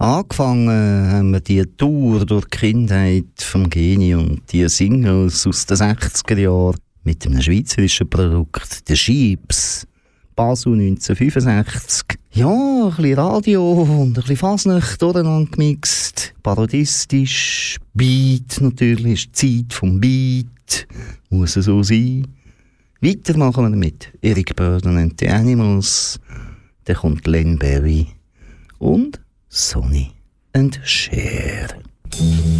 Angefangen haben wir die Tour durch die Kindheit vom Genie und die Singles aus den 60er Jahren mit einem schweizerischen Produkt, den Schiebs. Basel 1965. Ja, ein bisschen Radio und ein bisschen Fasnacht durcheinander gemixt. Parodistisch. Beat natürlich, ist die Zeit vom Beat. Muss es so sein. Weiter machen wir mit Eric Burdon and the Animals. Dann kommt Len Berry und Sonny and Cher.